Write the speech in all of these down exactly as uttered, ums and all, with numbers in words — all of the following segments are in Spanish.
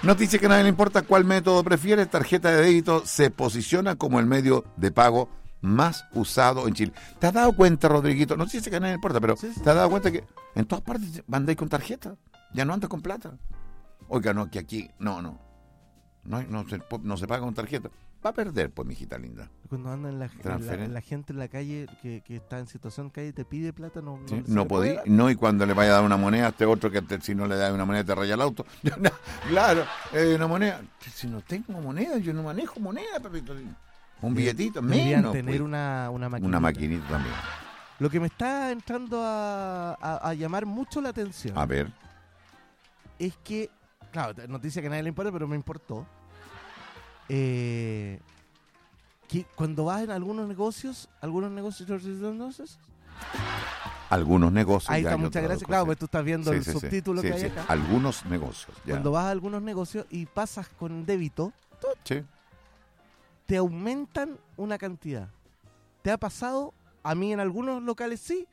Noticia que a nadie le importa cuál método prefiere. Tarjeta de débito se posiciona como el medio de pago más usado en Chile. ¿Te has dado cuenta, Rodriguito? No sé si que a nadie le importa, pero sí, sí. ¿Te has dado cuenta que en todas partes andáis con tarjeta? Ya no andas con plata. Oiga, no, que aquí, no, no. No, no, se, no se paga con tarjeta. Va a perder, pues, mijita linda. Cuando anda en la, en la, en la gente en la calle que, que está en situación de calle y te pide plata, no, ¿sí? no, no podí, no, y cuando le vaya a dar una moneda a este otro que te, si no le da una moneda te raya el auto. Claro, eh, una moneda. Si no tengo moneda, yo no manejo moneda, papito. Un billetito, menos. tener pues. una, una maquinita. Una maquinita también. Lo que me está entrando a, a, a llamar mucho la atención. A ver. Es que, claro, noticia que a nadie le importa, pero me importó. Eh, que cuando vas en algunos negocios, algunos negocios, entonces, algunos negocios. ahí está, muchas gracias. Claro, pues tú estás viendo sí, el sí, subtítulo sí, que sí, hay sí. acá. Algunos negocios. Ya. Cuando vas a algunos negocios y pasas con débito, sí. te aumentan una cantidad. ¿Te ha pasado? A mí en algunos locales sí,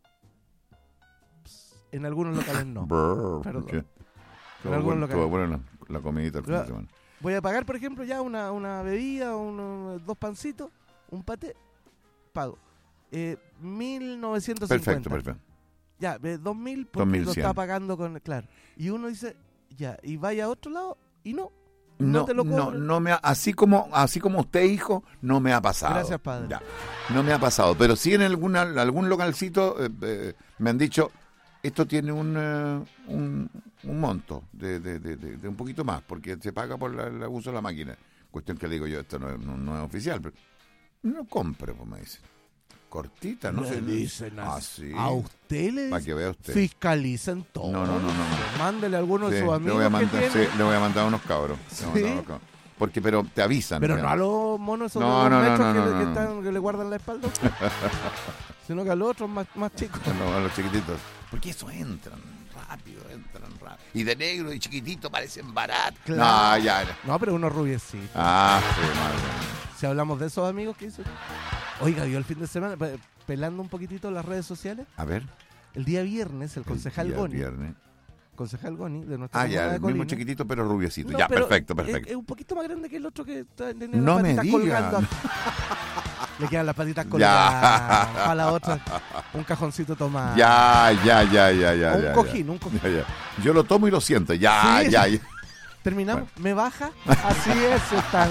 en algunos locales no. Brr, Perdón. ¿qué? En Todo algunos bueno, locales. todo bueno la, la comidita al fin de semana. Voy a pagar, por ejemplo, ya una, una bebida, uno, dos pancitos, un paté, pago. Eh, mil novecientos cincuenta. Perfecto, perfecto. Ya, eh, dos mil porque dos mil lo cien. está pagando con... Claro. Y uno dice, ya, y vaya a otro lado y no. No, no te lo no, cobran. no me ha, así como así como usted, hijo, no me ha pasado. Gracias, padre. Ya, no me ha pasado, pero sí en alguna, algún localcito eh, eh, me han dicho, esto tiene un, uh, un, un monto de, de, de, de, de un poquito más, porque se paga por la, el uso de la máquina. Cuestión que digo yo, esto no, no, no es oficial, pero no compre, pues me dicen. Cortita, no le sé. dicen así. A usted le Para que vea usted. fiscalicen todo. No, no, no, no, no. Mándele a alguno de Sí, sus le amigos voy a que mandar, tiene. sí, le voy a mandar a unos cabros. ¿Sí? Le voy a mandar a unos cabros. Porque, pero te avisan. Pero ¿no? no a los monos esos No, de no, dos no, metros no, que, no, le, no, que, no. están, que le guardan la espalda. Sino que a los otros más, más chicos. A los, a los chiquititos. Porque eso entran rápido, entran rápido. Y de negro y chiquitito parecen baratos. Claro. No, ya. ya. No, pero unos rubiecitos. Ah, sí, madre. Si hablamos de esos amigos que dicen. Oiga, vio el fin de semana, pe- pelando un poquitito las redes sociales. A ver. El día viernes, el concejal El día Goni. viernes. Concejal Goni de nuestra Ah, comuna ya, de el mismo Colina. chiquitito, pero rubiecito. No, ya, pero perfecto, es- perfecto. Es, un poquito más grande que el otro que está, tiene No las me patitas diga. colgando. Le quedan las patitas Ya. colgadas. Para la otra, un cajoncito tomado. Ya, ya, ya, ya, ya. O un ya, cojín, ya. un cojín. Ya, ya. Yo lo tomo y lo siento. Ya, Sí. ya, ya. Terminamos. Me baja. Así es, está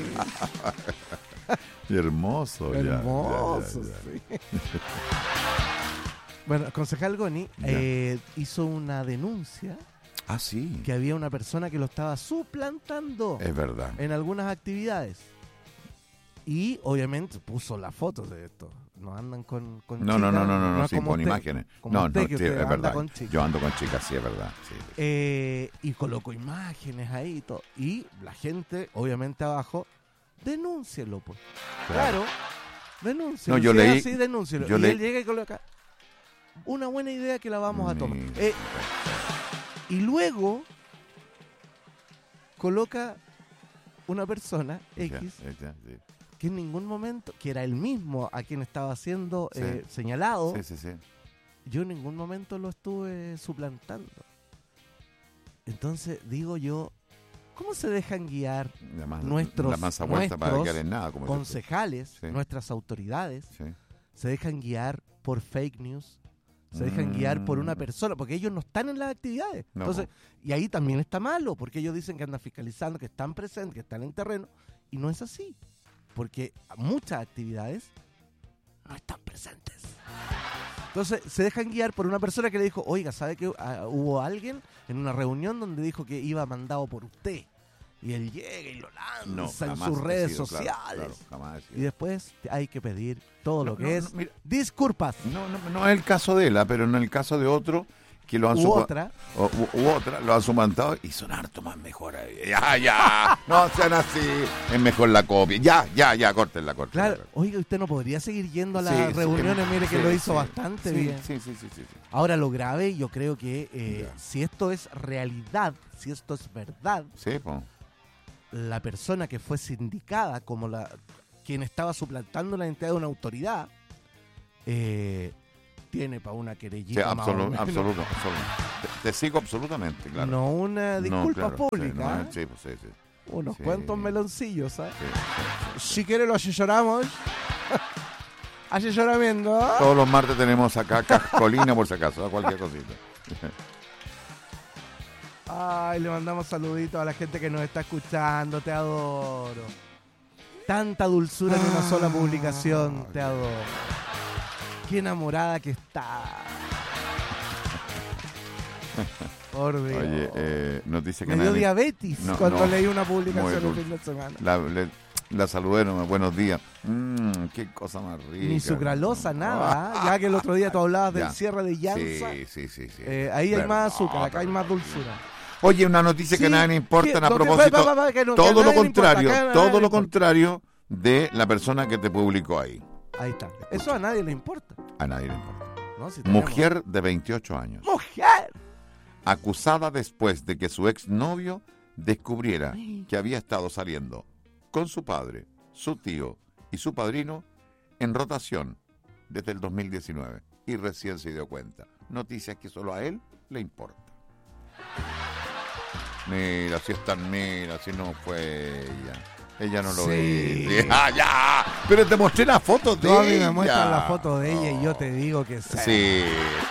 Hermoso, ya, hermoso. ya, ya, ya. Sí. Bueno, el concejal Goni eh, hizo una denuncia Ah, sí. que había una persona que lo estaba suplantando Es verdad. en algunas actividades. Y obviamente puso las fotos de esto. No andan con, con No, no, chicas, no, no, no, no, es sí, como con usted, imágenes. como No, usted, no, que sí, usted es anda verdad. con chicas. Yo ando con chicas, sí, es verdad. Sí. Eh, y colocó imágenes ahí y todo. Y la gente, obviamente abajo, denúncielo, pues. Claro, denúncielo. No, yo Si es leí- así, denúncielo. yo y leí- él llega y coloca una buena idea que la vamos a tomar. Mira. Eh, y luego coloca una persona Ya, X ya, sí. que en ningún momento, que era el mismo a quien estaba siendo Sí. eh, señalado, Sí, sí, sí. yo en ningún momento lo estuve suplantando. Entonces digo yo, ¿cómo se dejan guiar La más, nuestros, la masa vuelta para nuestros quedar en nada. Como dices concejales, Sí. nuestras autoridades? tú. Sí. Se dejan guiar por fake news, se dejan Mm. guiar por una persona, porque ellos no están en las actividades. No, Entonces, y ahí también está malo, porque ellos dicen que andan fiscalizando, que están presentes, que están en terreno, y no es así, porque muchas actividades no están presentes. Entonces, se dejan guiar por una persona que le dijo, oiga, ¿sabe que ah, hubo alguien en una reunión donde dijo que iba mandado por usted? Y él llega y lo No, lanza en jamás sus ha redes sido, claro, sociales. claro, jamás ha sido. Y después hay que pedir todo No, lo que no, es no, mira. disculpas. No, no, no es el caso de él, ah, pero en el caso de otro que lo han U supa- otra. o- u, u otra lo han suplantado y son harto más mejor ahí. Ya, ya, no sean así, es mejor la copia. Ya, ya, ya, córtenla, córtenla. Claro, oiga, usted no podría seguir yendo a las Sí, sí, reuniones, que- mire que sí, lo hizo sí, bastante sí, bien. Sí, sí, sí, sí, sí. Ahora lo grave, yo creo que eh, Ya. si esto es realidad, si esto es verdad, Sí, po. la persona que fue sindicada como la quien estaba suplantando la identidad de una autoridad, eh, tiene para una Sí, querellita más o absoluto, menos. absoluto, absoluto. Te, te sigo absolutamente, claro. No una disculpa claro, pública. Sí, no, sí, pues, sí, sí. Unos Sí. cuantos meloncillos, ¿sabes? Sí, sí, sí. Si quiere lo asesoramos. Asesoramiento. ¿Ah? Todos los martes tenemos acá Cascolina, por si acaso, cualquier cosita. Ay, le mandamos saluditos a la gente que nos está escuchando. Te adoro. Tanta dulzura en una sola publicación. Te adoro. Qué enamorada que está. Por Dios. Oye, eh, nos dice que Me dio nadie- diabetes No, cuando no. leí una Muy publicación el dulce. fin de semana. La, le- la saludé, no, buenos días. Mmm, qué cosa más rica. Ni sucralosa, Ah, nada. ¿eh? Ya que el otro día tú hablabas del ya. cierre de Llanza. Sí, sí, sí. sí. Eh, ahí hay Verdad, más azúcar, acá hay más pero- dulzura. Oye, una noticia que Sí, nada le importa que- a lo que- propósito. pa, pa, pa, que no- que a todo lo nadie le importa, contrario, que a nadie todo le lo importa. contrario de la persona que te publicó ahí. Ahí está. Eso a nadie le importa. A nadie le importa. ¿No? Si tenemos- Mujer de veintiocho años, ¡Mujer! acusada después de que su exnovio descubriera que había estado saliendo con su padre, su tío y su padrino en rotación desde el dos mil diecinueve y recién se dio cuenta. Noticias que solo a él le importa. Mira, si es tan mira, si no fue ella. Ella no lo Sí. ve. Sí, ¡ah, ya! Pero te mostré la foto de Tú a mí ella. me muestran la foto de ella y yo te digo que sí. Sí.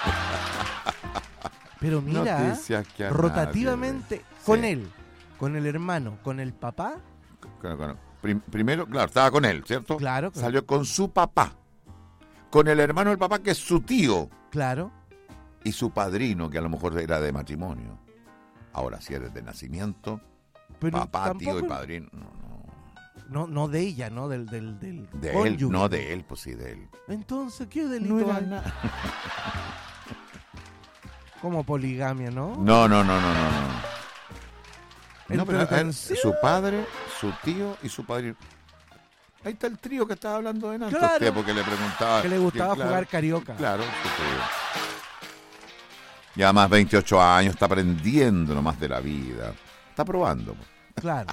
Pero mira, Noticias que a rotativamente, nadie. con Sí. él, con el hermano, con el papá, Claro, claro. Prim- primero, claro, estaba con él, ¿cierto? Claro, claro. Salió con su papá, con el hermano del papá, que es su tío, claro. y su padrino, que a lo mejor era de matrimonio. Ahora, si eres de nacimiento, Pero papá, tío y tampoco- padrino, no, no. No, no de ella, ¿no? Del, del, del De cónyuge. él, no de él, pues sí, de él. Entonces, ¿qué delito hay? Como poligamia, ¿no? No, no, no, no, no, no. No, pero, eh, Entretención. su padre, su tío y su padrino. Ahí está el trío que estaba hablando de antes, Claro. usted, porque le preguntaba. Que le gustaba claro, jugar carioca. Claro, sí, sí. Y además veintiocho años, está aprendiendo nomás de la vida. Está probando. Claro.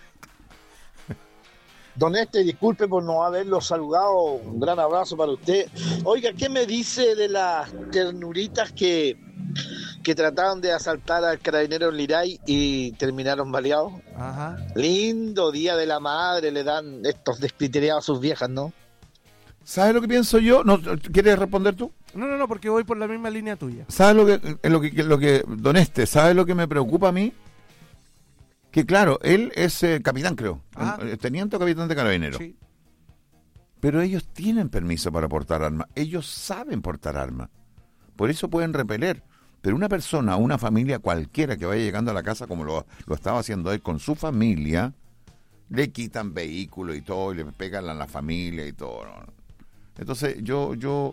Don Este, disculpe por no haberlo saludado. Un gran abrazo para usted. Oiga, ¿qué me dice de las ternuritas que, que trataron de asaltar al carabinero en Liray y terminaron baleados? Ajá. Lindo día de la madre le dan estos descriteriados a sus viejas, ¿no? ¿Sabes lo que pienso yo? ¿No, ¿Quieres responder tú? No, no, no, porque voy por la misma línea tuya. ¿Sabes lo que, eh, lo que, lo que, don Este, ¿sabes lo que me preocupa a mí? Que claro, él es eh, capitán, creo. Ah. Eh, Teniente o capitán de carabineros. Sí. Pero ellos tienen permiso para portar armas. Ellos saben portar armas. Por eso pueden repeler. Pero una persona, una familia cualquiera que vaya llegando a la casa, como lo, lo estaba haciendo él con su familia, le quitan vehículos y todo, y le pegan a la familia y todo. ¿no? Entonces, yo, yo,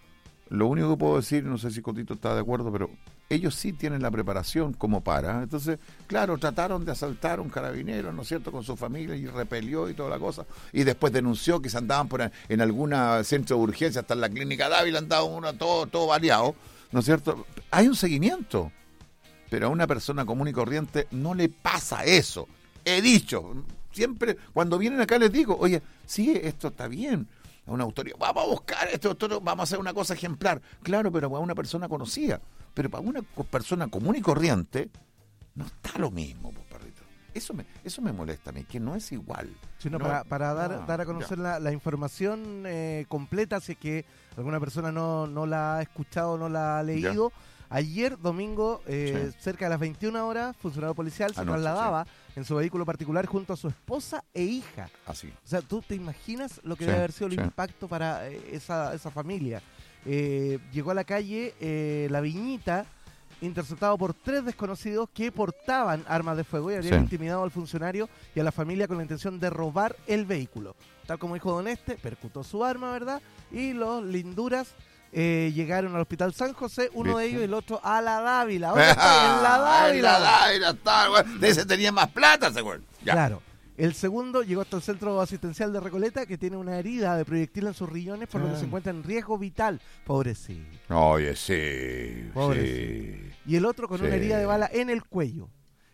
lo único que puedo decir, no sé si Cotito está de acuerdo, pero ellos sí tienen la preparación como para. Entonces, claro, trataron de asaltar a un carabinero, ¿no es cierto?, con su familia y repelió y toda la cosa. Y después denunció que se andaban por en alguna centro de urgencia, hasta en la clínica Dávila andaban uno todo, todo baleado, ¿no es cierto? Hay un seguimiento, pero a una persona común y corriente no le pasa eso. He dicho, siempre, cuando vienen acá les digo, oye, sí, esto está bien. A una autoridad, vamos a buscar esto, esto, vamos a hacer una cosa ejemplar. Claro, pero para una persona conocida. Pero para una co- persona común y corriente, no está lo mismo, pues, perrito. Eso me, eso me molesta a mí, que no es igual. Sino No, para, para dar, ah, dar a conocer ya. la, la información eh, completa, si es que alguna persona no, no la ha escuchado, no la ha leído. Ayer, domingo, eh, Sí. cerca de las veintiuna horas, funcionario policial se Anoche, trasladaba en su vehículo particular junto a su esposa e hija. Así. O sea, ¿tú te imaginas lo que Sí, debe haber sido sí. el impacto para eh, esa, esa familia? Eh, llegó a la calle eh, La Viñita, interceptado por tres desconocidos que portaban armas de fuego y habían Sí. intimidado al funcionario y a la familia con la intención de robar el vehículo. Tal como dijo Don Este, percutó su arma, ¿verdad? Y los linduras eh, llegaron al hospital San José, uno ¿Viste? de ellos y el otro a la Dávila. ¿Dónde está? En la Dávila. En la Dávila está, güey. De ese tenía más plata, ese güey. Ya. Claro. El segundo llegó hasta el centro asistencial de Recoleta, que tiene una herida de proyectil en sus riñones, por lo que Ah. se encuentra en riesgo vital. Pobrecito. Oye, sí. Pobrecito. Sí. Y el otro con Sí. una herida de bala en el cuello.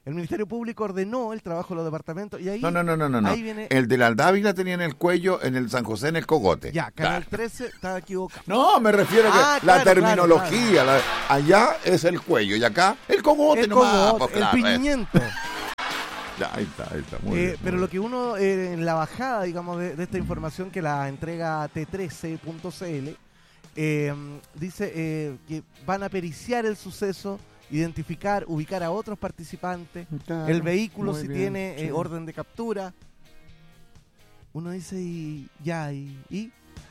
El Ministerio Público ordenó el trabajo de los departamentos y ahí... No, no, no, no, no. no. ahí viene... El de la Dávila tenía en el cuello, en el San José en el cogote. Ya, Canal Claro. trece estaba equivocado. No, me refiero a que Ah, la claro, terminología, la- allá es el cuello y acá el cogote El nomás. cogote, pues, el claro, eh. piñimiento. Ya, ahí está, ahí está. Muy Eh, bien, pero muy lo que uno, eh, en la bajada, digamos, de, de esta información que la entrega T trece punto c l, eh, dice eh, que van a periciar el suceso, identificar, ubicar a otros participantes, Claro, el vehículo muy si bien, tiene sí. eh, orden de captura. Uno dice, y ya, y... ¿Y,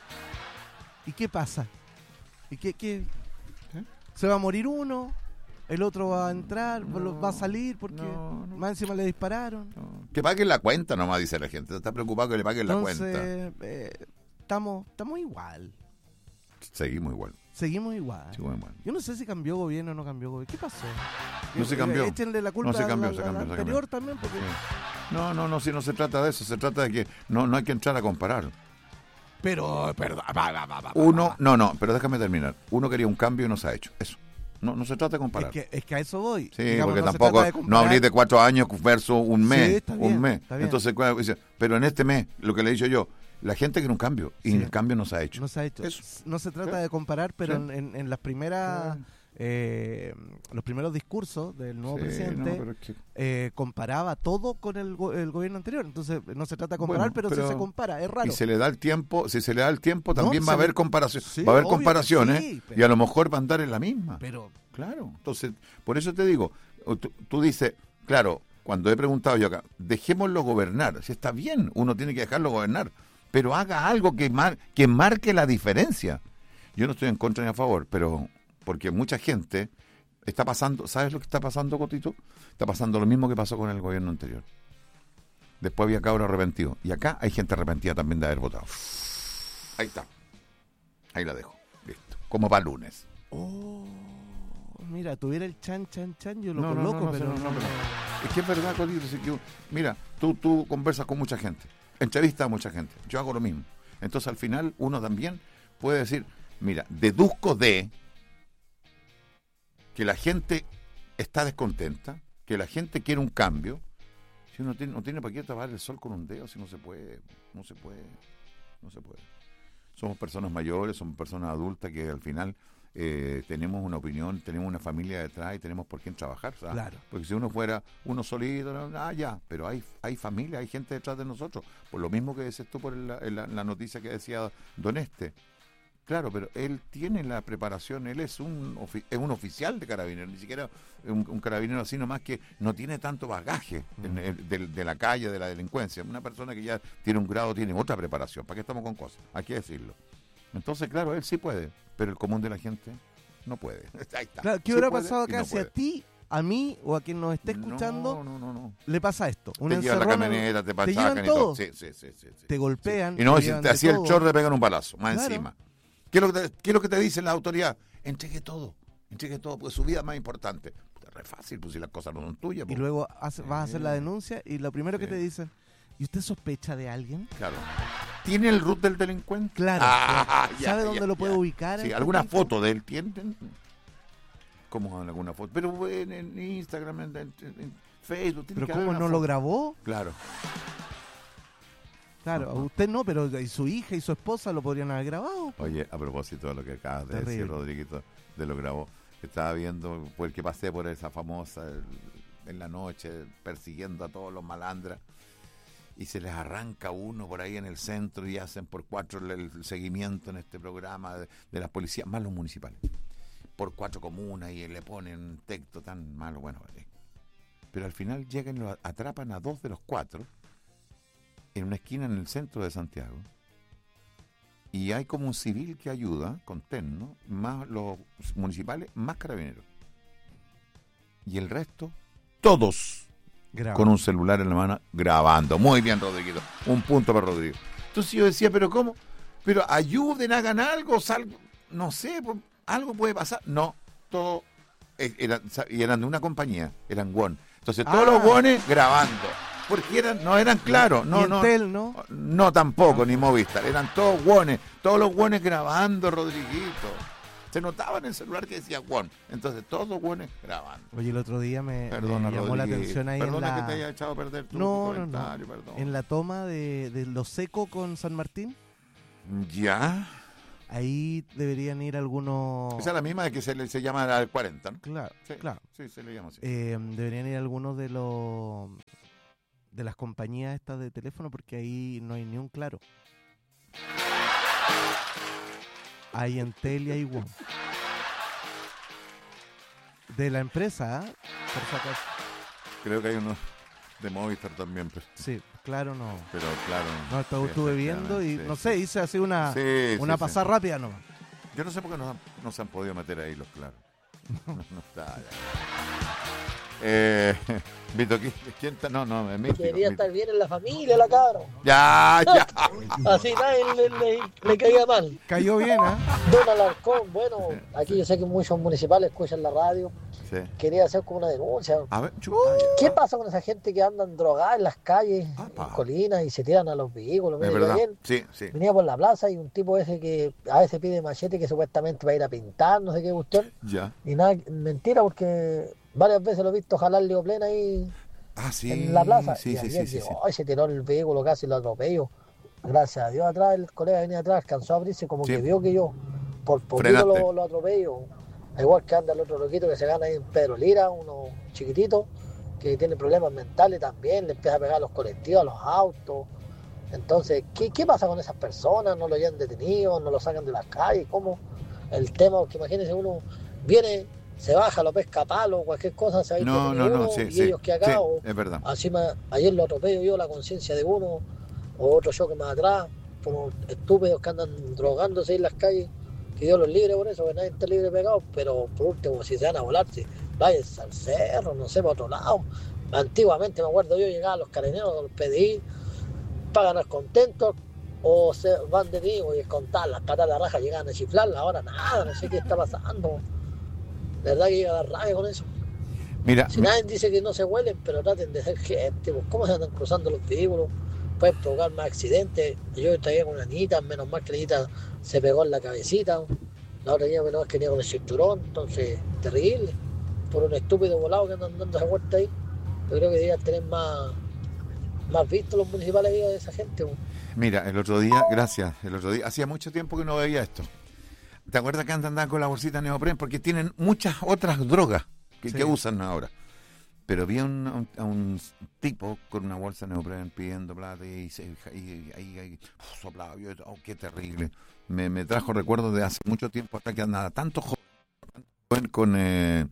¿Y qué pasa? ¿Y qué, qué? ¿Qué? ¿Se va a morir uno? ¿El otro va a entrar? No, ¿Va a salir? Porque no, no. más encima le dispararon. No. Que paguen la cuenta nomás, dice la gente. Está preocupado que le paguen la cuenta. Entonces, eh, estamos, estamos igual. Seguimos igual. Seguimos igual. Seguimos igual. Yo no sé si cambió gobierno o no cambió gobierno. ¿Qué pasó? No se Eh, cambió. Échenle la culpa No se cambió, al, se al cambió, se anterior también. Porque... Sí. No, no, no, si no se trata de eso, se trata de que no, no hay que entrar a comparar. Pero, perdón. va, va, va, va, Uno, va. no, no, pero déjame terminar. Uno quería un cambio y no se ha hecho. Eso. No, no se trata de comparar. Es que, es que a eso voy. Sí, Digamos, porque no se tampoco, trata de no comparar. hablé de cuatro años versus un mes, Sí, está bien, un mes. está bien. Entonces, claro, dice, pero en este mes, lo que le he dicho yo, la gente quiere un cambio y Sí. el cambio no se ha hecho. No se ha hecho. Eso. No se trata Sí. de comparar, pero Sí. en, en- en las primeras... eh, los primeros discursos del nuevo Sí, presidente no, pero es que- eh, comparaba todo con el, go- el gobierno anterior. Entonces, no se trata de comparar, Bueno, pero, pero- sí se compara. Es raro. Y se le da el tiempo, si se le da el tiempo, No, también se va a haber le- comparación, Sí, va a haber obvio, comparaciones sí, pero- y a lo mejor va a andar en la misma. Pero Claro, entonces, por eso te digo, tú, tú dices, claro, cuando he preguntado yo acá, dejémoslo gobernar, si está bien, uno tiene que dejarlo gobernar, pero haga algo que, mar, que marque la diferencia. Yo no estoy en contra ni a favor, pero porque mucha gente está pasando, ¿sabes lo que está pasando, Cotito? Está pasando lo mismo que pasó con el gobierno anterior. Después había cabros arrepentidos, y acá hay gente arrepentida también de haber votado. Ahí está, ahí la dejo, listo, como para lunes. Oh, mira, tuviera el chan, chan, chan, yo lo No, no, coloco, no, no, pero no, no, no, pero- Es que es verdad, Cotito, si que- mira, tú, tú conversas con mucha gente, entrevistas a mucha gente, yo hago lo mismo. Entonces al final uno también puede decir, mira, deduzco de que la gente está descontenta, que la gente quiere un cambio. Si uno tiene, no tiene para qué tapar el sol con un dedo, si no se puede, no se puede, no se puede. Somos personas mayores, somos personas adultas que al final eh, tenemos una opinión, tenemos una familia detrás y tenemos por quién trabajar. ¿Sabes? Claro. Porque si uno fuera uno solito, no, ah, ya, pero hay hay familia, hay gente detrás de nosotros. Por lo mismo que dices tú por la, la, la noticia que decía Don Este. Claro, pero él tiene la preparación, él es un ofi- es un oficial de carabineros, ni siquiera un, un carabinero así nomás que no tiene tanto bagaje en el- de, de la calle, de la delincuencia. Una persona que ya tiene un grado, tiene otra preparación. ¿Para qué estamos con cosas? Hay que decirlo. Entonces, claro, él sí puede, pero el común de la gente no puede. Ahí está. Claro, ¿qué Sí hubiera puede pasado y acá no si a puede. ti, a mí o a quien nos esté escuchando No, no, no, no. le pasa esto? Un Te llevan la encerrón en- camioneta, te llevan pachacan y todo. todo. Sí, sí, sí, sí, sí. Te golpean. Y no, te si llevan te de hacía el todo. chorro, te pegan un balazo, más Claro. encima. ¿Qué es, lo que te, ¿Qué es lo que te dice la autoridad? Entregue todo, entregue todo, porque su vida es más importante. Puta, re fácil, pues si las cosas no son tuyas. Y pues. luego hace- vas a hacer la Sí. denuncia y lo primero que Sí. te dicen, ¿y usted sospecha de alguien? Claro. ¿Tiene el root del delincuente? Claro. Ah, ya, ¿Sabe ya, dónde lo ya. puede ubicar? Sí, el alguna tipito? foto de él tienen. ¿Cómo alguna foto? Pero en, en Instagram, en, en- en Facebook. tiene ¿Pero que haber cómo una no lo foto. grabó? Claro. Claro, Ajá. usted no, pero y su hija y su esposa lo podrían haber grabado. Oye, a propósito de lo que acabas de Terrible. decir, Rodriguito, de lo grabó, estaba viendo, porque pasé por esa famosa el- en la noche, persiguiendo a todos los malandras, y se les arranca uno por ahí en el centro y hacen por cuatro el, el seguimiento en este programa de, de las policías, más los municipales, por cuatro comunas y le ponen un texto tan malo, bueno, eh. pero al final llegan y lo atrapan a dos de los cuatro en una esquina en el centro de Santiago. Y hay como un civil que ayuda con terno, más los municipales, más carabineros. Y el resto, todos Graba. con un celular en la mano grabando. Muy bien, Rodriguito. Un punto para Rodrigo. Entonces yo decía, ¿pero cómo? Pero ayuden, hagan algo, salgo, no sé, pues, algo puede pasar. No, todo eh, eran, y eran de una compañía, eran WON. Entonces todos Ah. los WONes grabando. Porque eran, no eran claros, no, ¿Y no. Entel, no? No, tampoco, ni Movistar. Eran todos guones, todos los guones grabando, Rodriguito. Se notaba en el celular que decía Juan. Entonces todos los buenos grabando. Oye, el otro día me, Perdona, me llamó la Rodríguez. atención ahí Perdona en la... que te haya echado a perder tu no, no, comentario, no. perdón. En la toma de, de Lo Seco con San Martín, Ya. ahí deberían ir algunos... Esa es la misma de que se, le, se llama la cuarenta, ¿no? Claro, Sí, claro. Sí, se le llama así. Eh, deberían ir algunos de los de las compañías estas de teléfono porque ahí no hay ni un claro. Hay Entel y hay WOM. De la empresa, ¿eh? Por si acaso. Creo que hay unos de Movistar también, pero, Sí, claro no. pero claro. No, esto sí, estuve viendo y sí, no sí. sé, hice así una, Sí, una sí, pasada sí. rápida nomás. Yo no sé por qué no, han- no se han podido meter ahí los claros. No, no está. Ya. Eh, Vito, ¿qui- ¿quién está? No, no, es místico. Quería Vito. estar bien en la familia, la cabra. Ya, ya. Así nadie le, le, le caía mal. Cayó bien, ¿ah? Don Alarcón, bueno, aquí yo sé que muchos municipales escuchan la radio. Sí. Quería hacer como una denuncia. A ver, chupa, ¿Qué pasa con esa gente que andan drogada en las calles, Apa. en colinas y se tiran a los vehículos? es Mira, yo verdad. ayer Sí, sí. venía por la plaza y un tipo ese que a veces pide machete que supuestamente va a ir a pintar, no sé qué cuestión. Ya. Y nada, mentira, porque varias veces lo he visto jalar plena ahí Ah, sí. en la plaza. Sí, y sí, ayer sí, sí, llegó sí. y se tiró el vehículo, casi lo atropello. Gracias a Dios, atrás, el colega venía atrás, alcanzó a abrirse, como Sí. que vio que yo por poquito Frenaste. lo, lo atropello. Igual que anda el otro loquito que se gana ahí en Pedro Lira, uno chiquitito, que tiene problemas mentales también, le empieza a pegar a los colectivos, a los autos. Entonces, ¿qué, qué pasa con esas personas? ¿No lo llevan detenido? ¿No lo sacan de las calles? ¿Cómo? El tema, porque imagínense, uno viene, se baja, lo pesca a palo, cualquier cosa, se va a ir No, no, detenido no, uno, sí, y sí. ellos que acá, Sí, o es verdad. así me, ayer lo atropello yo, la conciencia de uno, o otro choque más atrás, como estúpidos que andan drogándose en las calles, que Dios los libre por eso, que nadie está libre de pecado, pero por último, si se van a volarse, váyanse al cerro, no sé, para otro lado. Antiguamente, me acuerdo yo, llegaba a los carabineros, los pedí, para ganar contentos, o se van de mí, y contar las patas de la raja, llegan a chiflarla, ahora nada, no sé qué está pasando. De verdad que llega a dar rabia con eso. Mira, Si nadie dice que no se huelen, pero traten de ser gente, pues cómo se andan cruzando los vehículos, pueden provocar más accidentes. Yo estaría con una niñita, menos mal que la niñita se pegó en la cabecita, la otra niña menos mal que venía con el cinturón, entonces terrible, por un estúpido volado que andan dando esa vuelta ahí. Yo creo que deberían tener más, más vistos los municipales ahí de esa gente. Pues. mira, el otro día, gracias, el otro día, hacía mucho tiempo que no veía esto. ¿Te acuerdas que andan con la bolsita neopren? Porque tienen muchas otras drogas que, Sí. que usan ahora. Pero vi a un, a un- a un tipo con una bolsa neopren pidiendo plata y se- y- ahí ahí, uf, soplaba. Yo, oh, qué terrible. Me, me trajo recuerdos de hace mucho tiempo hasta que andaba tanto joven con eh,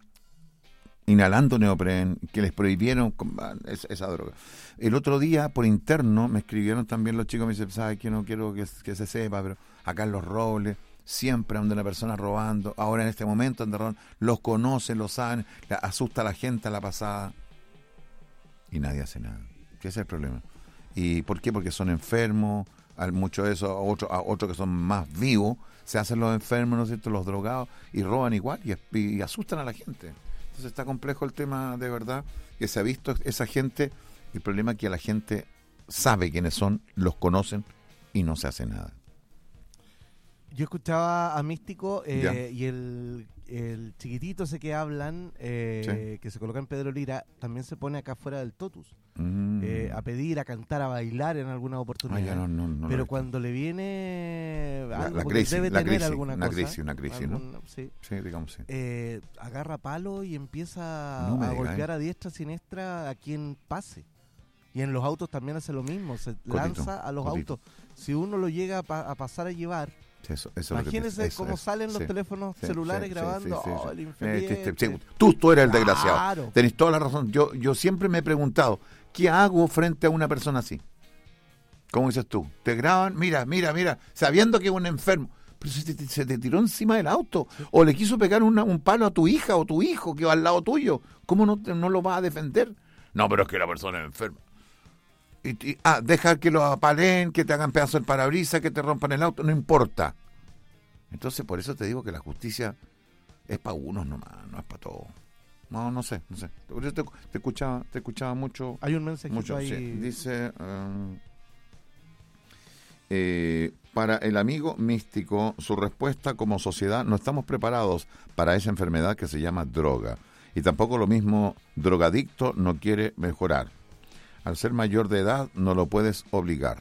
inhalando neopren que les prohibieron con- esa, esa droga. El otro día por interno me escribieron también los chicos, me dicen, sabes que no quiero que, que se sepa, pero acá en Los Robles siempre anda una persona robando, ahora en este momento anda robando, los conocen, los saben, la- asusta a la gente a la pasada y nadie hace nada. Ese es el problema. ¿Y por qué? Porque son enfermos, al mucho de eso, a otros a otros que son más vivos, se hacen los enfermos, ¿no es cierto?, los drogados, y roban igual y, y asustan a la gente. Entonces está complejo el tema, de verdad, que se ha visto esa gente. El problema es que la gente sabe quiénes son, los conocen y no se hace nada. Yo escuchaba a Místico eh, Ya. y el, el chiquitito ese que hablan, eh, que se coloca en Pedro Lira, también se pone acá fuera del Totus, Mm. eh, a pedir, a cantar, a bailar en alguna Ah, oportunidad. ya no, no, no lo he Pero visto. cuando le viene La- algo, la porque crisis, debe la tener crisis, alguna una cosa, crisis, una crisis, ¿no? algún- sí, Sí, digamos sí. eh, agarra palo y empieza No me a diga, golpear eh. a diestra siniestra a quien pase. Y en los autos también hace lo mismo, se Cotito, lanza a los cotito. autos. Si uno lo llega a, pa- a pasar a llevar, Sí, eso, eso es lo que imagínese pienso. Eso, cómo eso, salen los sí. teléfonos Sí, celulares sí, grabando. sí, sí, sí, Oh, sí. el Eh, infeliz. sí, sí, tú, tú eres el desgraciado. Claro. Tenés toda la razón. Yo, yo siempre me he preguntado, ¿qué hago frente a una persona así? ¿Cómo dices tú? Te graban, mira, mira, mira, sabiendo que es un enfermo. Pero se te, se te tiró encima del auto. O le quiso pegar una- un palo a tu hija o tu hijo que va al lado tuyo. ¿Cómo no, te- no lo vas a defender? No, pero es que la persona es enferma. Y, y- ah, dejar que lo apalen, que te hagan pedazo el parabrisas, que te rompan el auto, no importa. Entonces, por eso te digo que la justicia es para unos nomás, no es para todos. No, no sé, no sé. Por eso te, te escuchaba, te escuchaba mucho. Hay un mensajito mucho ahí. sí. Dice, um, eh, para el amigo místico, su respuesta: como sociedad no estamos preparados para esa enfermedad que se llama droga. Y tampoco lo mismo, drogadicto no quiere mejorar. Al ser mayor de edad no lo puedes obligar.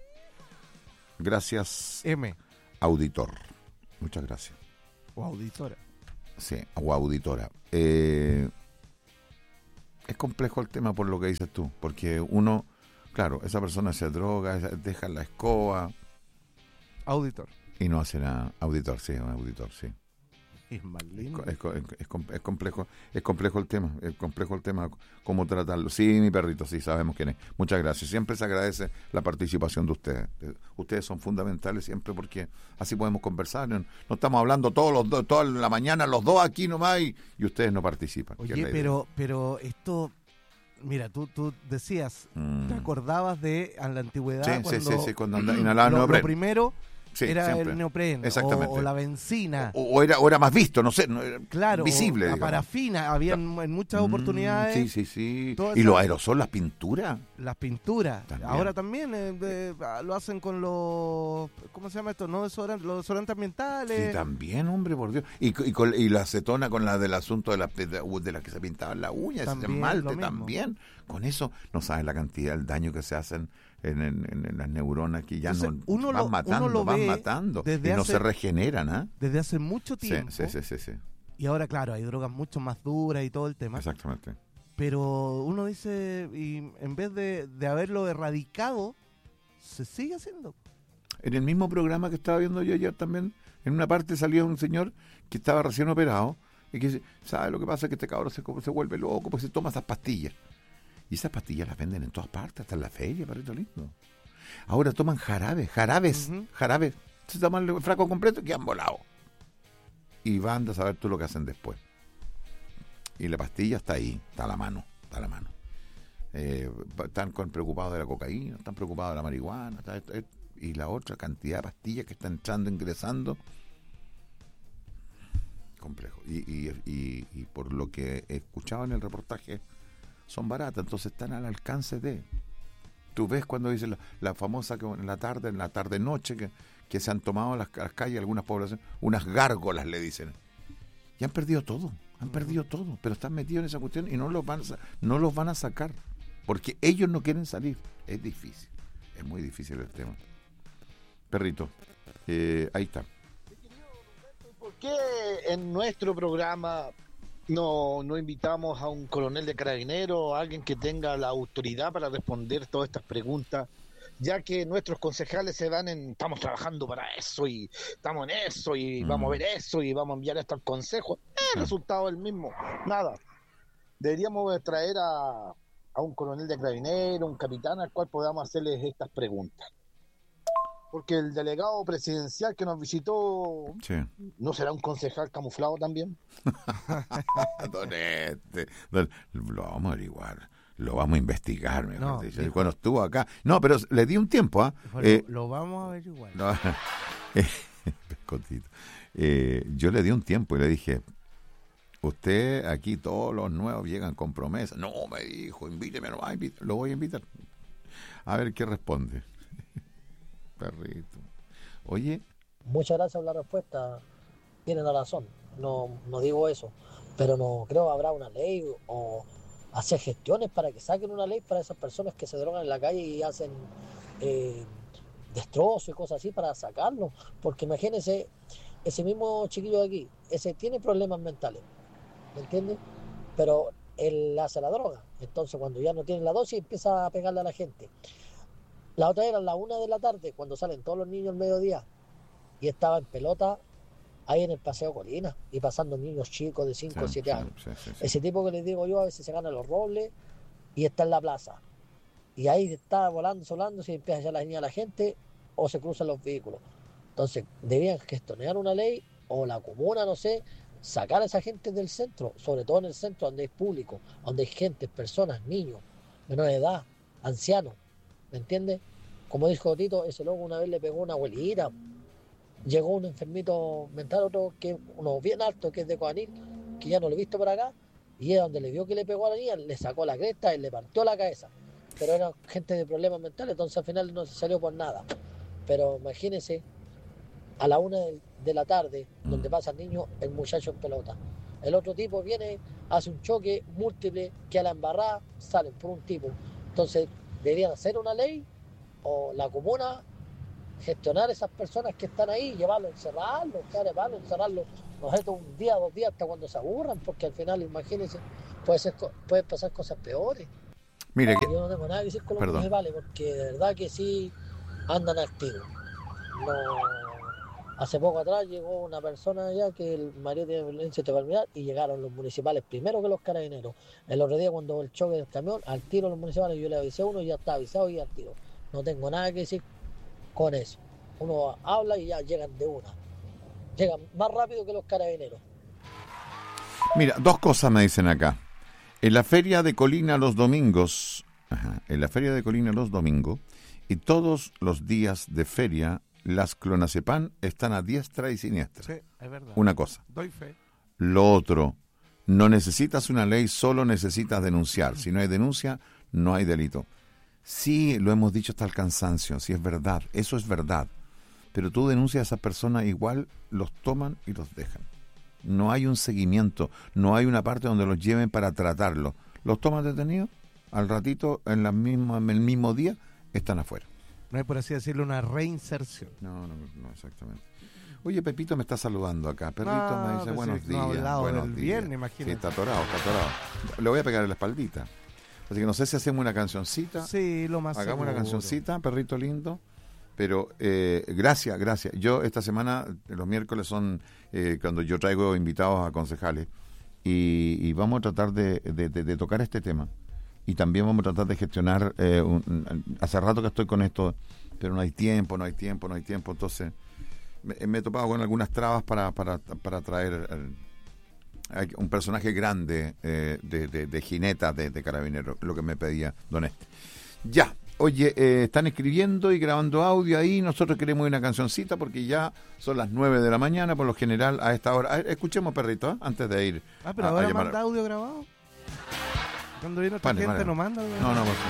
Gracias, M. auditor. Muchas gracias. O auditora. Sí, o auditora. Eh, es complejo el tema por lo que dices tú, porque uno, claro, esa persona se droga, deja la escoba. Auditor. Y no hace nada. Auditor, sí, un auditor, sí. Es más lindo. Es, es, es, es complejo, es complejo el tema, es complejo el tema, cómo tratarlo. Sí, mi perrito, sí, sabemos quién es. Muchas gracias. Siempre se agradece la participación de ustedes. Ustedes son fundamentales siempre porque así podemos conversar. No, no estamos hablando todos los dos, toda la mañana los dos aquí nomás y, y ustedes no participan. Oye, pero, pero esto, mira, tú, tú decías, mm. te acordabas de en la antigüedad sí, cuando, sí, sí, sí, cuando anda, inhalaban lo, lo primero. Sí, era siempre. El neopren Exactamente. O, o la benzina o, o, era, o era más visto, no sé, no, claro, visible, la digamos. Parafina, había en, en muchas mm, oportunidades. Sí, sí, sí. Y esas, los aerosoles, las pinturas. Las pinturas. También. Ahora también eh, de, lo hacen con los, ¿cómo se llama esto? No desodorantes, los desodorantes ambientales. Sí, también, hombre, por Dios. Y, y, con, y la acetona con la del asunto de las de, de la que se pintaban las uñas, ese esmalte también. Con eso no sabes la cantidad, el daño que se hacen en, en, en las neuronas que ya Entonces, no uno van lo, matando, uno lo van ve matando y hace, no se regeneran, ¿eh? Desde hace mucho tiempo. Sí, sí, sí, sí, sí. Y ahora, claro, hay drogas mucho más duras y todo el tema. Exactamente. Pero uno dice, y en vez de, de haberlo erradicado, se sigue haciendo. En el mismo programa que estaba viendo yo ayer también, en una parte salía un señor que estaba recién operado y que dice, ¿sabe lo que pasa? Que este cabrón se, se vuelve loco porque se toma esas pastillas. Y esas pastillas las venden en todas partes, hasta en la feria, perrito lindo. Ahora toman jarabes, jarabes, uh-huh. jarabes. Se toman el frasco completo y quedan volados. Y van a saber tú lo que hacen después. Y la pastilla está ahí, está a la mano, está a la mano. Eh, están con, preocupados de la cocaína, están preocupados de la marihuana, está, está, y la otra cantidad de pastillas que están entrando, ingresando. Complejo. Y, y, y, y por lo que he escuchado en el reportaje, son baratas, entonces están al alcance de... Tú ves cuando dicen la, la famosa que en la tarde, en la tarde-noche, que, que se han tomado las, las calles, algunas poblaciones, unas gárgolas le dicen. Y han perdido todo, han perdido todo, pero están metidos en esa cuestión y no los van a, no los van a sacar, porque ellos no quieren salir. Es difícil, es muy difícil el tema. Perrito, eh, ahí está. ¿Por qué en nuestro programa no, no invitamos a un coronel de carabineros, a alguien que tenga la autoridad para responder todas estas preguntas? Ya que nuestros concejales se van en, estamos trabajando para eso y estamos en eso y mm. vamos a ver eso y vamos a enviar esto al consejo. Eh, el resultado es el mismo, nada. Deberíamos traer a, a un coronel de carabineros, un capitán al cual podamos hacerles estas preguntas. Porque el delegado presidencial que nos visitó, sí. ¿no será un concejal camuflado también? Don este, don, lo vamos a averiguar, lo vamos a investigar, mejor no, dicho. Dijo, cuando estuvo acá, no, pero le di un tiempo, ¿ah? ¿eh? Eh, lo vamos a averiguar. No, eh, yo le di un tiempo y le dije, usted aquí todos los nuevos llegan con promesas. No, me dijo, invíteme, no, lo voy a invitar. A ver qué responde. Perrito. Oye. Muchas gracias por la respuesta. Tienen la razón. No, no digo eso. Pero no creo que habrá una ley o hacer gestiones para que saquen una ley para esas personas que se drogan en la calle y hacen eh, destrozos y cosas así para sacarlo. Porque imagínense, ese mismo chiquillo de aquí, ese tiene problemas mentales. ¿Me entiendes? Pero él hace la droga. Entonces cuando ya no tiene la dosis empieza a pegarle a la gente. La otra era a la una de la tarde, cuando salen todos los niños al mediodía, y estaba en pelota ahí en el Paseo Colina, y pasando niños chicos de cinco o sí, siete sí, años. Sí, sí, sí. Ese tipo que les digo yo, a veces se gana los robles, y está en la plaza. Y ahí está volando, volando, si empieza a echar la niña a la gente, o se cruzan los vehículos. Entonces, debían gestionar una ley, o la comuna, no sé, sacar a esa gente del centro, sobre todo en el centro donde hay público, donde hay gente, personas, niños, menores de edad, ancianos. ¿Me entiendes? Como dijo Tito, ese loco una vez le pegó a una abuelita. Llegó un enfermito mental, otro que uno bien alto, que es de Coanil, que ya no lo he visto por acá, y es donde le vio que le pegó a la niña, le sacó la cresta y le partió la cabeza. Pero era gente de problemas mentales, entonces al final no se salió por nada. Pero imagínense, a la una de, de la tarde, Mm. donde pasa el niño, el muchacho en pelota. El otro tipo viene, hace un choque múltiple, que a la embarrada salen por un tipo. Entonces, deberían hacer una ley o la comuna gestionar esas personas que están ahí, llevarlos, encerrarlos, cara de palo, encerrarlos, no sé, todo un día, dos días, hasta cuando se aburran, porque al final, imagínense, puede, ser, co- puede pasar cosas peores. Mire, que, Yo no tengo nada que decir con los Perdón. municipales, porque de verdad que sí andan activos. No, hace poco atrás llegó una persona allá que el marido tiene violencia familiar y llegaron los municipales primero que los carabineros. El otro día cuando hubo el choque del camión, al tiro los municipales, yo le avisé a uno y ya está avisado y al tiro. No tengo nada que decir con eso. Uno habla y ya llegan de una. Llegan más rápido que los carabineros. mira, dos cosas me dicen acá. En la feria de Colina los domingos, ajá, en la feria de Colina los domingos, y todos los días de feria, las clonazepam están a diestra y siniestra. Sí, es verdad. Una cosa. Doy fe. Lo otro, no necesitas una ley, solo necesitas denunciar. Si no hay denuncia, no hay delito. Sí, lo hemos dicho hasta el cansancio, sí es verdad, eso es verdad. Pero tú denuncias a esa persona, igual los toman y los dejan. No hay un seguimiento, no hay una parte donde los lleven para tratarlos. Los toman detenidos, al ratito, en, la misma, en el mismo día, están afuera. No hay, por así decirlo, una reinserción. No, no, no, exactamente. Oye, Pepito me está saludando acá. Perrito No, me dice pues buenos sí, no ha días. hablado buenos del días. viernes, imagínate. Sí, está atorado, está atorado. Le voy a pegar en la espaldita. Así que no sé si hacemos una cancioncita. Sí, lo más Hagamos una seguro. cancioncita, perrito lindo. Pero eh, gracias, gracias. Yo esta semana, los miércoles son eh, cuando yo traigo invitados a concejales y, y vamos a tratar de, de, de, de tocar este tema. Y también vamos a tratar de gestionar, eh, un, un, hace rato que estoy con esto, pero no hay tiempo, no hay tiempo, no hay tiempo. Entonces me, me he topado con algunas trabas para, para, para traer eh, un personaje grande eh, de, de, de jineta de, de carabinero, lo que me pedía Don Este. Ya. Oye, eh, están escribiendo y grabando audio ahí. Nosotros queremos una cancioncita porque ya son las nueve de la mañana, por lo general, a esta hora. Ah, escuchemos, perrito, ¿eh? Antes de ir. Ah, pero a, ahora a llamar. manda audio grabado. Cuando viene otra Vale, gente vale. no manda audio. No, no, pues,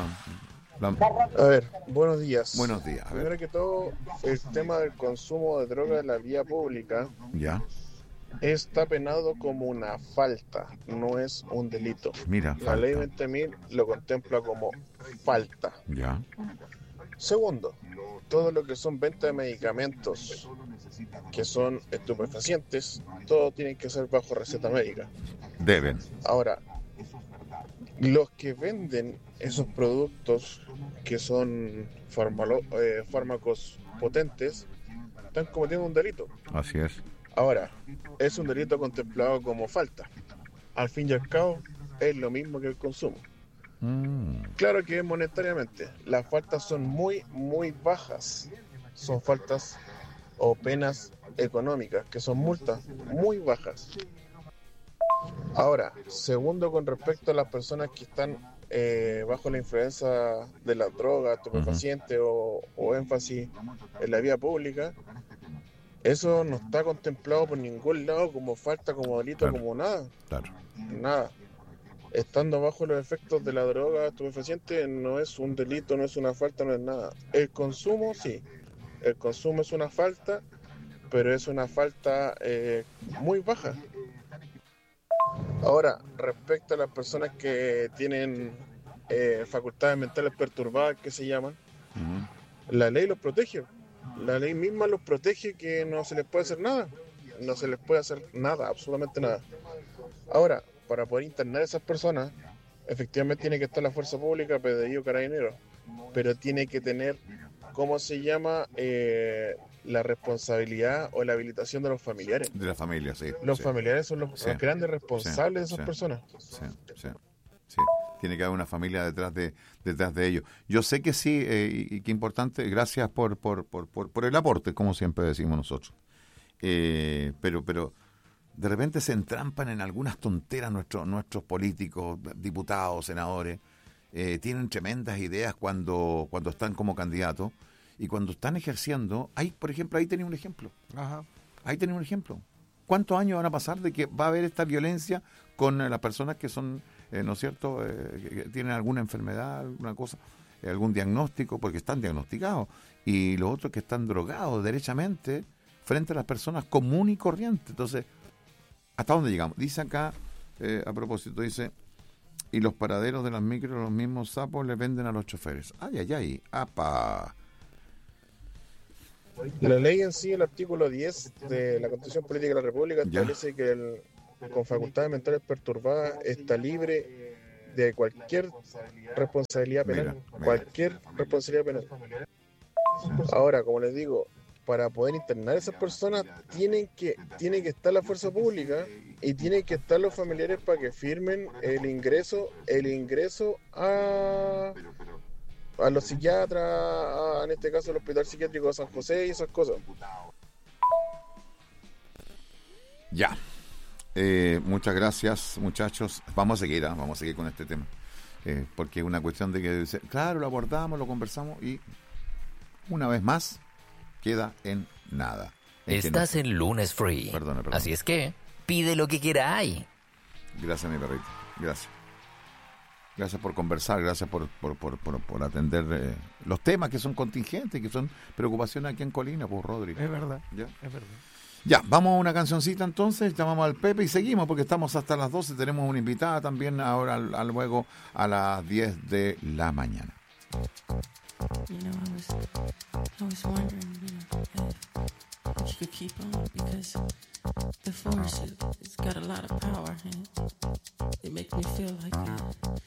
no, no. La- A ver, buenos días. Buenos días. A ver. Primero que todo, el tema del consumo de droga en la vía pública Ya, está penado como una falta, no es un delito. mira, La ley falta. veinte mil lo contempla como falta. Ya, Segundo, todo lo que son venta de medicamentos que son estupefacientes, todo tiene que ser bajo receta médica. deben. Ahora, los que venden esos productos que son farmalo- eh, fármacos potentes están cometiendo un delito. Así es. Ahora, es un delito contemplado como falta. Al fin y al cabo, es lo mismo que el consumo. Mm, Claro que monetariamente, las faltas son muy, muy bajas. Son faltas o penas económicas, que son multas muy bajas. Ahora, segundo, con respecto a las personas que están eh, bajo la influencia de la droga, estupefaciente o, o énfasis en la vía pública, eso no está contemplado por ningún lado como falta, como delito, Claro. como nada. claro. Nada. Estando bajo los efectos de la droga estupefaciente no es un delito, no es una falta, no es nada. El consumo, sí. El consumo es una falta, pero es una falta eh, muy baja. Ahora, respecto a las personas que tienen eh, facultades mentales perturbadas, que se llaman, Mm, la ley los protege. La ley misma los protege, que no se les puede hacer nada. No se les puede hacer nada, absolutamente nada. Ahora, para poder internar a esas personas, efectivamente tiene que estar la fuerza pública, P D I o Carabineros, pero tiene que tener, ¿cómo se llama? Eh, la responsabilidad o la habilitación de los familiares. de la familia, sí. Los sí, familiares son los, Sí. los grandes responsables Sí, de esas sí. personas. Sí, sí, sí. Tiene que haber una familia detrás de detrás de ellos. Yo sé que sí, eh, y, y qué importante, gracias por, por, por, por, por el aporte, como siempre decimos nosotros. Eh, pero, pero de repente se entrampan en algunas tonteras nuestros, nuestros políticos, diputados, senadores. Eh, tienen tremendas ideas cuando, cuando están como candidatos y cuando están ejerciendo. Ahí, por ejemplo, ahí tenía un ejemplo. Ajá. Ahí tenemos un ejemplo. ¿Cuántos años van a pasar de que va a haber esta violencia con eh, las personas que son, eh, ¿no es cierto?, eh, que, que tienen alguna enfermedad, alguna cosa? eh, algún diagnóstico, porque están diagnosticados, y los otros que están drogados derechamente frente a las personas común y corriente. Entonces, ¿hasta dónde llegamos? Dice acá, eh, a propósito, dice, y los paraderos de las micros, los mismos sapos le venden a los choferes. Ay, ay, ay, apa. La ley en sí, el artículo diez de la Constitución Política de la República, Ya. establece que el con facultades mentales perturbadas está libre de cualquier responsabilidad penal. Mira, mira. Cualquier responsabilidad penal. Ahora, como les digo, para poder internar a esas personas tienen que, tiene que estar la fuerza pública y tienen que estar los familiares para que firmen el ingreso, el ingreso a, a los psiquiatras, a, en este caso el Hospital Psiquiátrico de San José y esas cosas. Ya. Eh, muchas gracias, muchachos. Vamos a seguir, ¿eh? vamos a seguir con este tema. Eh, porque es una cuestión de que, claro, lo abordamos, lo conversamos y una vez más queda en nada. En Estás no... en Lunes Free. Perdona, perdona. Así es que pide lo que queráis. Gracias, mi perrito. Gracias. Gracias por conversar, gracias por, por, por, por, por atender eh, los temas que son contingentes, que son preocupaciones aquí en Colina, pues, Rodri. Es verdad, ¿Ya? es verdad. Ya, vamos a una cancioncita entonces, llamamos al Pepe y seguimos porque estamos hasta las doce, tenemos una invitada también ahora al, al luego a las diez de la mañana. You know, I was, I was wondering, you know, if, if you could keep on, because the force, it, it's got a lot of power, and it, it makes me feel like uh,